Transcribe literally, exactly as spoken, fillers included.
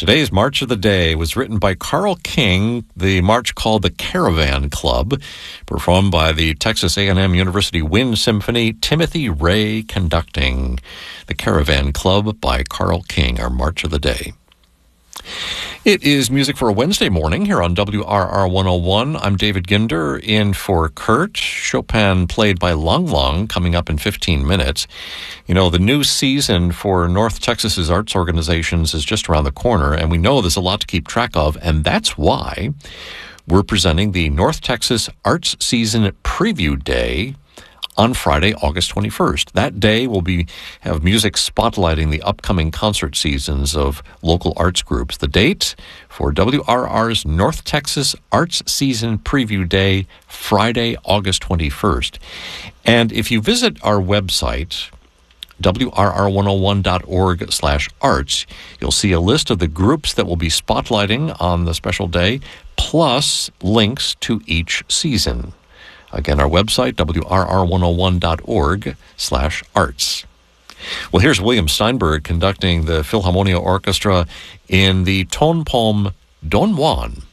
Today's March of the Day was written by Carl King, the march called the Caravan Club, performed by the Texas A and M University Wind Symphony, Timothy Ray conducting. The Caravan Club by Carl King, our March of the Day. It is music for a Wednesday morning here on W R R one oh one. I'm David Ginder in for Kurt. Chopin played by Lang Lang coming up in fifteen minutes. You know, the new season for North Texas's arts organizations is just around the corner, and we know there's a lot to keep track of, and that's why we're presenting the North Texas Arts Season Preview Day on Friday, August twenty-first. That day will be have music spotlighting the upcoming concert seasons of local arts groups. The date for W R R's North Texas Arts Season Preview Day, Friday, August twenty-first. And if you visit our website, W R R one oh one dot org slash arts, you'll see a list of the groups that will be spotlighting on the special day, plus links to each season. Again, our website, W R R one oh one dot org slash arts. Well, here's William Steinberg conducting the Philharmonia Orchestra in the tone poem Don Juan.